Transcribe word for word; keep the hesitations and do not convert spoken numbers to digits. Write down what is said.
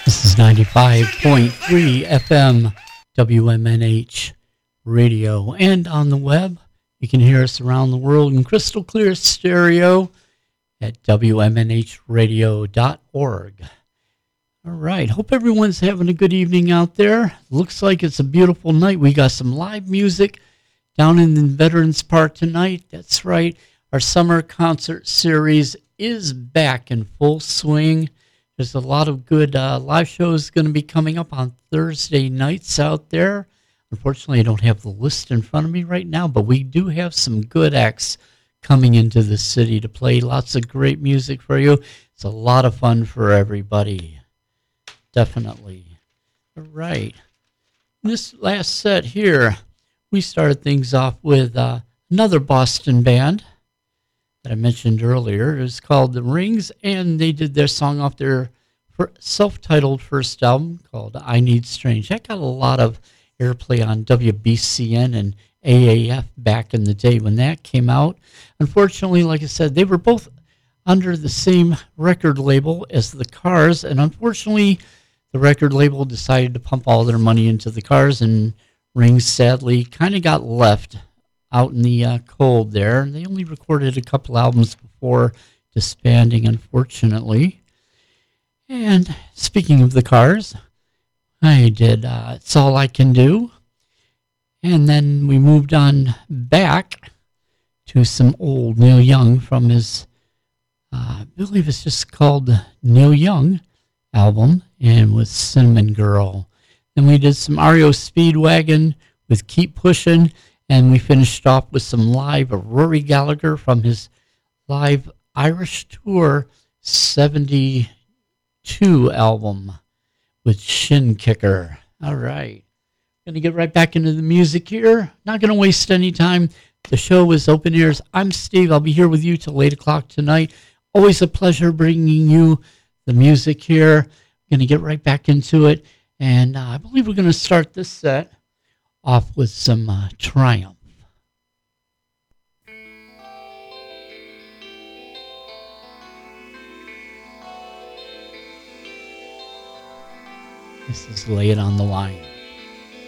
This is ninety-five point three F M W M N H radio, and on the web you can hear us around the world in crystal clear stereo at W M N H radio dot org. All right, hope everyone's having a good evening out there. Looks like it's a beautiful night. We got some live music down in the Veterans Park tonight. That's right, our summer concert series is back in full swing. There's a lot of good uh, live shows going to be coming up on Thursday nights out there. Unfortunately, I don't have the list in front of me right now, but we do have some good acts coming into the city to play lots of great music for you. It's a lot of fun for everybody. Definitely. All right. In this last set here, we started things off with uh, another Boston band that I mentioned earlier. It was called The Rings, and they did their song off their self-titled first album called I Need Strange. That got a lot of airplay on W B C N and A A F back in the day when that came out. Unfortunately, like I said, they were both under the same record label as the Cars, and unfortunately, the record label decided to pump all their money into the Cars, and Rings sadly kind of got left out in the uh, cold there. And they only recorded a couple albums before disbanding, unfortunately. And speaking of the Cars, I did uh, It's All I Can Do. And then we moved on back to some old Neil Young from his, uh, I believe it's just called the Neil Young album, and with Cinnamon Girl. Then we did some R E O Speedwagon with Keep Pushing, and we finished off with some live of Rory Gallagher from his live Irish Tour seventy-two album with Shin Kicker. All right. Going to get right back into the music here. Not going to waste any time. The show is Open Ears. I'm Steve. I'll be here with you till eight o'clock tonight. Always a pleasure bringing you the music here. Going to get right back into it. And uh, I believe we're going to start this set off with some uh, Triumph. This is Lay It on the Line.